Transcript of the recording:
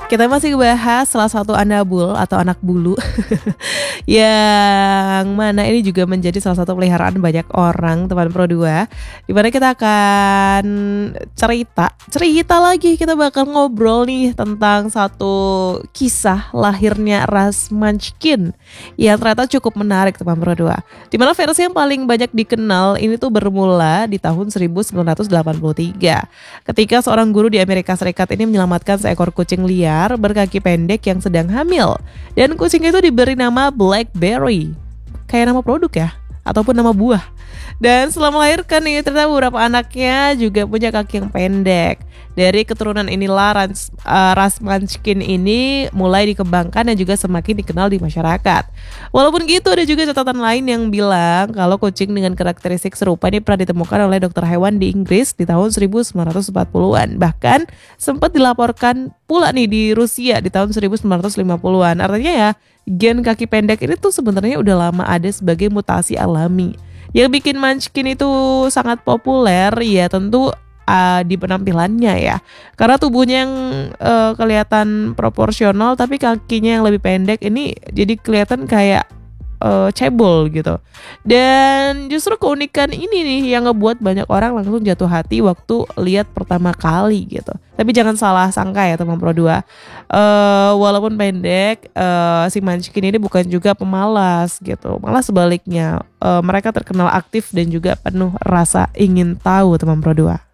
Kita masih bahas salah satu anabul atau anak bulu yang mana ini juga menjadi salah satu peliharaan banyak orang teman Pro 2. Dimana kita akan cerita lagi, kita bakal ngobrol nih tentang satu kisah lahirnya ras Munchkin yang ternyata cukup menarik teman Pro 2. Dimana versi yang paling banyak dikenal ini tuh bermula di tahun 1983 ketika seorang guru di Amerika Serikat ini menyelamatkan seekor kucing liar berkaki pendek yang sedang hamil. Dan kucing itu diberi nama Blackberry. Kayak nama produk ya, ataupun nama buah. Dan setelah melahirkan nih, ternyata beberapa anaknya juga punya kaki yang pendek. Dari keturunan inilah ras Munchkin ini mulai dikembangkan dan juga semakin dikenal di masyarakat. Walaupun gitu, ada juga catatan lain yang bilang kalau kucing dengan karakteristik serupa ini pernah ditemukan oleh dokter hewan di Inggris di tahun 1940-an. Bahkan sempat dilaporkan pula nih di Rusia di tahun 1950-an. Artinya ya, gen kaki pendek ini tuh sebenarnya udah lama ada sebagai mutasi alami. Yang bikin Munchkin itu sangat populer ya tentu di penampilannya ya, karena tubuhnya yang kelihatan proporsional tapi kakinya yang lebih pendek ini jadi kelihatan kayak cebol gitu. Dan justru keunikan ini nih yang ngebuat banyak orang langsung jatuh hati waktu lihat pertama kali gitu. Tapi jangan salah sangka ya teman Pro 2, walaupun pendek, si Munchkin ini bukan juga pemalas gitu. Malah sebaliknya, mereka terkenal aktif dan juga penuh rasa ingin tahu teman Pro 2.